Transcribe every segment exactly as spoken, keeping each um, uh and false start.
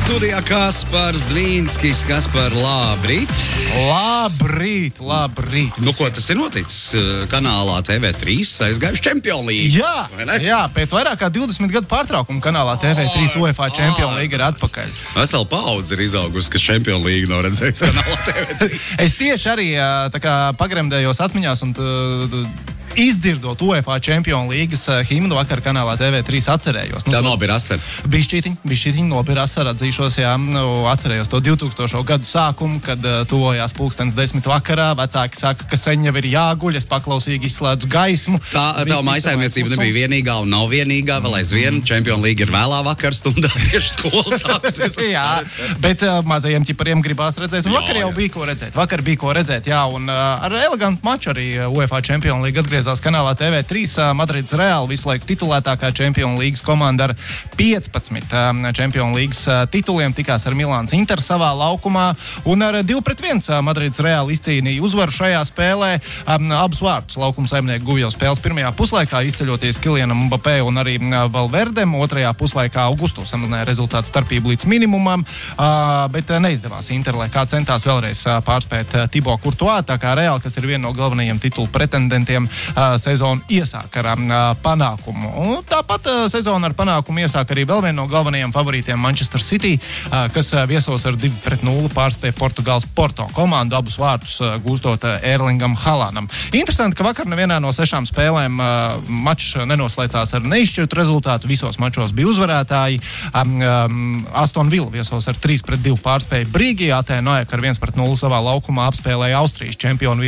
Studijā Kaspars Dvīnskis. Kaspar, labrīt. Labrīt, labrīt. Nu, ko tas ir noticis? Kanālā T V trīs aizgājuši Champions League. Jā, jā, pēc vairāk kā divdesmit gadu pārtraukuma kanālā T V trīs UEFA Champions League ir atpakaļ. Vesela paudze ir izaugusi, kas Champions League nav redzējis kanālā T V trīs. Es tieši arī tā kā pagremdējos atmiņās un t, izdzirdot UEFA Champions Leagues himnu vakar kanālā T V trīs atcerējos. Tā nobira asara. Bišķītiņ, bišķītiņ nobira asara, atzīšos, jā, nu, atcerējos to divtūkstošo gadu sākumu, kad uh, tuvojās pulkstens desmit vakarā. Vecāki saka, ka sen jau ir jāguļ, es paklausīgi izslēdzu gaismu. Tā, tā maisaimniecība nebija vienīgā un nav vienīgā, vēl aizvien Champions League ir vēlā vakarstundā, tieši skolas sāksies. Jā, bet uh, mazajiem ķipariem gribās redzēt, un vakar jau bija ko redzēt. Vakar bija ko redzēt, jā, un uh, ar elegantu maču arī UEFA Champions League atgriezās kanālā T V trīs. Madrids Real visu laiku titulētākā Champions Leagues komanda ar piecpadsmit Champions Leagues tituliem tikās ar Milāns Inter savā laukumā, un ar divi pret viens Madrids Real izcīnīja uzvaru šajā spēlē. Abus vārtus laukuma saimnieki guva jau spēles pirmajā puslaikā, izceļoties Kilianam Mbappé un arī Valverdem. Otrajā puslaikā Augusto samazināja rezultātu starpību līdz minimumam, bet neizdevās Inter, lai kā centās vēlreiz pārspēt Thibaut Courtois, tā kā Real, kas ir viena no galvenajiem titulu pretendentiem, sezonu iesāk ar panākumu. Un tāpat sezonu ar panākumu iesāk arī vēl viena no galvenajiem favorītiem Manchester City, kas viesos ar divi pret nulli pārspēja Portugāles Porto komandu, abus vārtus gūstot Erlingam Haalandam. Interesanti, ka vakar nevienā no sešām spēlēm mačs nenoslēdzās ar neizšķirtu rezultātu. Visos mačos bija uzvarētāji. Aston Villa viesos ar trīs pret divi pārspēja Brīgi, Atēnu Ajax ar viens pret nulli savā laukumā apspēlēja Austrijas čempionu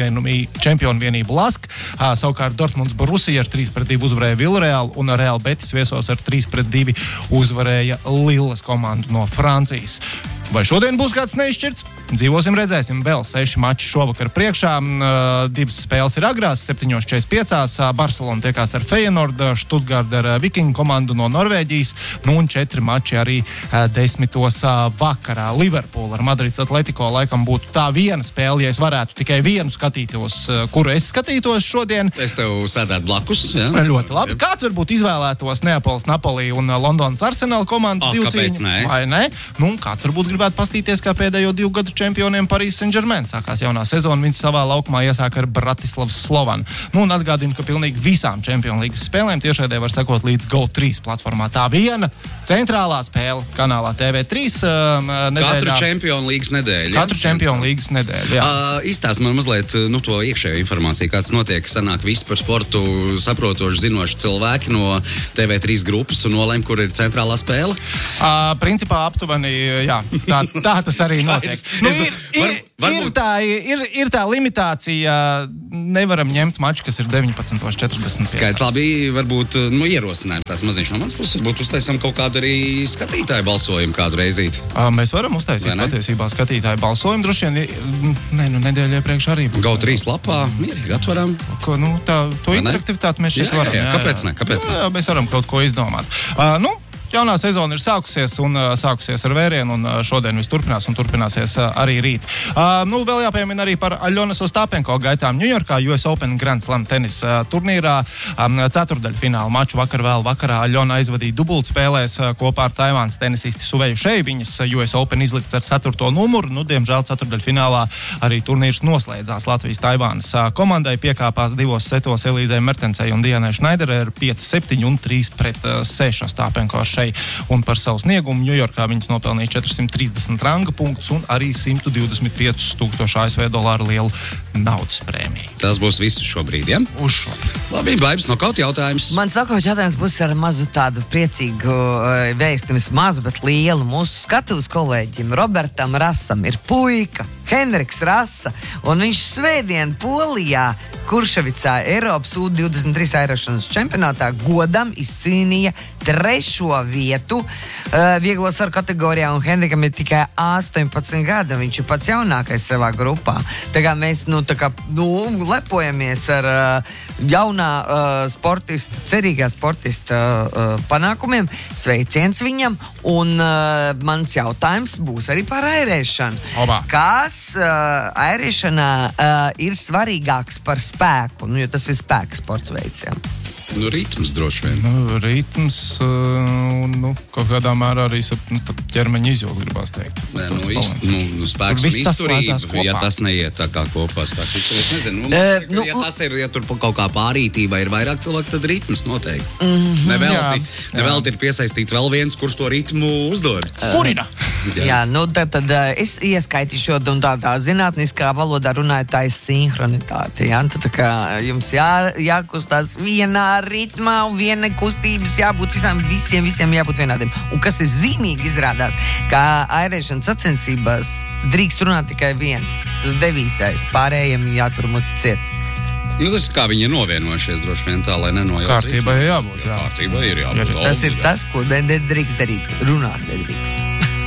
vienību Lask. Savukārt Dortmunds Borussia ar trīs pret divi uzvarēja Villarreal, un Real Betis viesos ar trīs pret divi uzvarēja Lilles komandu no Francijas. Vai šodien būs kāds neizšķirts? Dzīvosim, redzēsim. Vēl seši mači šovakar priekšā. Divas spēles ir agrās, septiņos četrdesmit piecās. Barcelona tiekās ar Feyenoord, Stuttgart ar Viking komandu no Norvēģijas. Nu un četri mači arī desmitos vakarā. Liverpool ar Madrids Atletico laikam būtu tā viena spēle, ja es varētu tikai vienu skatītos, kuru es skatītos šodien. Es tev sēdētu blakus, jā? Ļoti labi. Kāds varbūt izvēlētos Neapolis Napoli un Londonas Arsenal komandu? Oh, kāpēc ne? Vai ne? Nu, kāds varbūt gribētu pastīties, kā pēdējo divu gadu čempioniem Paris Saint-Germain. Sākās jaunā sezona, viņš savā laukumā iesāk ar Bratislavas Slovanu. Nu, un atgādinu, ka pilnīgi visām Champions League spēlēm tiešraidē var sekot līdz Go trīs platformā. Tā viena centrālā spēle kanālā T V trīs uh, nedēļā. Katru Champions League nedēļu. Katru Champions League nedēļu, jā. Uh, izstāst man mazliet nu, to iekšējo informāciju, kāds notiek, sanāk visi par sportu saprotoši, zinoši cilvēki no T V trīs grupas un nolēm, kur ir centrālā spēle? Uh, principā aptuveni, jā. Tā, tā tas arī notiek. Nu, ir, ir, var, ir, tā, ir, ir tā limitācija, nevaram ņemt maču, kas ir deviņpadsmit četrdesmit pieci. Skaidrs, labi, varbūt nu, ierosinājumi tāds maziņš no manas puses, varbūt uztaisam kaut kādu arī skatītāju balsojumu kādu reizīt. Uh, mēs varam uztaisīt patiesībā skatītāju balsojumu, droši vien, ne, nu, nedēļa iepriekš arī. Go trīs lapā, mierīgi atvaram. Ko, nu, tā, to Vai interaktivitāti mēs šeit jā, varam. Jā, jā. Kāpēc ne? Kāpēc ne? Jā, mēs varam kaut ko izdomāt. Uh, nu, Jaunā sezona ir sākusies un uh, sākusies ar vērienu, un uh, šodien viss turpinās un turpināsies uh, arī rīt. Uh, nu, vēl jāpiemina arī par Aļonas Ostapenko gaitām Ņujorkā, U S Open Grand Slam tenis uh, turnīrā. Um, ceturdaļfināla maču vakar vēl vakarā Aļona aizvadīja dubultspēlēs uh, kopā ar Taivānas tenisisti Suveju Šei. Viņas uh, U S Open izlikts ar ceturto numuru. Nu, diemžēl ceturdaļfinālā arī turnīrs noslēdzās. Latvijas Taivānas uh, komandai piekāpās divos setos Elīzei Mertensei un Dianai Šnaiderei ar pieci septiņi un trīs pret seši Ostapenko šeit. Un par savu sniegumu Ņujorkā viņas nopelnīja četrsimt trīsdesmit ranga punktus un arī simt divdesmit pieci tūkstoši A S V dolāru lielu naudas prēmiju. Tas būs viss šobrīd, ja? Uz šo. Labi, Baibs, nokaut jautājums. Mans nokaut jautājums būs ar mazu tādu priecīgu uh, vēstu, nevis mazu, bet lielu. Mūsu skatuves kolēģim Robertam Rasam ir puika, Henriks Rasa, un viņš svētdien Polijā Kurševicā Eiropas U divdesmit trīs airošanas čempionātā godam izcīnīja trešo vietu uh, vieglo svaru kategorijā, un Henrikam ir tikai astoņpadsmit gadi, viņš ir pats jaunākais savā grupā. Tā kā mēs, nu, tā kā, nu, lepojamies ar uh, jaunā uh, sportista, cerīgā sportista uh, panākumiem. Sveiciens viņam, un uh, mans jautājums būs arī par airēšanu. Obā. Kas uh, airēšanā uh, ir svarīgāks par spēku? Nu, jo tas ir spēka sports veids, jā. Nu, ritms droši vien. Nu, ritms un nu, kaut kādā mērā arī nu, ķermeņa izjūta, gribās teikt. Nē, nu, izst, nu, nu spēks un izturība, ja tas neiet tā kā kopā spēks. Es nezinu, nu, uh, nu, ja tas ir, ja tur kaut kā pārītībā ir vairāk cilvēku, tad ritms noteikti. Mm-hmm, nevelti, jā, nevelti jā. Ir piesaistīts vēl viens, kurš to ritmu uzdod. Kurina! Jā, jā nu tad, tad es ieskaitīšu, un tā, tā zinātniskā valodā runāju, tā ir sinhronitāte. Jā, tad tā kā jums jā, jākustās vienā ritmā un viena kustības jābūt visām, visiem, visiem jābūt vienādiem. Un kas ir zīmīgi izrādās, ka airēšanas sacensībās drīkst runāt tikai viens, tas devītais, pārējiem jātur muti ciet. Nu, tas kā viņi ir novienojušies droši vien tā, lai nenojauc. Kārtībai jābūt, jā. Kārtībai ir jābūt. Tas ir tas, ko nedrīkst darīt, runāt nedrīkst.